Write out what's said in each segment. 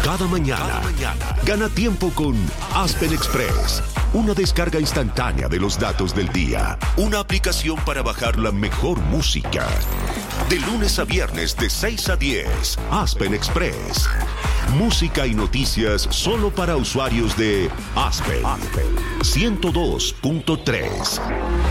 cada mañana. Gana tiempo con Aspen Express, una descarga instantánea de los datos del día, una aplicación para bajar la mejor música. De lunes a viernes de 6 a 10, Aspen Express. Música y noticias solo para usuarios de Aspen 102.3.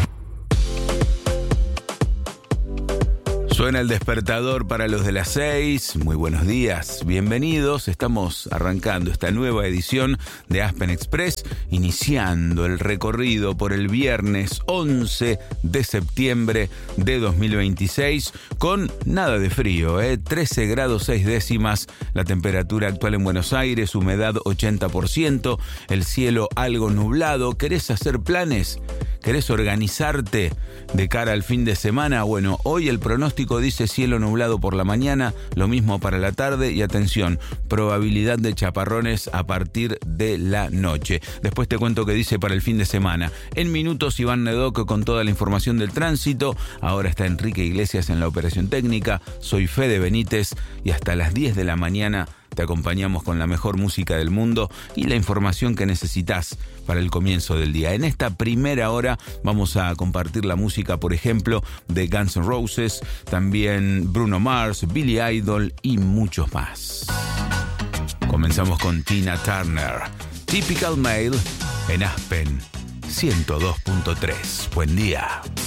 Suena el despertador para los de las 6. Muy buenos días, bienvenidos. Estamos arrancando esta nueva edición de Aspen Express, iniciando el recorrido por el viernes 11 de septiembre de 2026 con nada de frío, 13 grados 6 décimas la temperatura actual en Buenos Aires, humedad 80%, el cielo algo nublado. ¿Querés hacer planes? ¿Querés organizarte de cara al fin de semana? Bueno, hoy el pronóstico dice cielo nublado por la mañana, lo mismo para la tarde y atención, probabilidad de chaparrones a partir de la noche. Después te cuento qué dice para el fin de semana. En minutos Iván Nedoco con toda la información del tránsito. Ahora está Enrique Iglesias en la operación técnica. Soy Fede Benítez y hasta las 10 de la mañana te acompañamos con la mejor música del mundo y la información que necesitas para el comienzo del día. En esta primera hora vamos a compartir la música, por ejemplo, de Guns N' Roses, también Bruno Mars, Billy Idol y muchos más. Comenzamos con Tina Turner, Typical Male en Aspen 102.3. Buen día.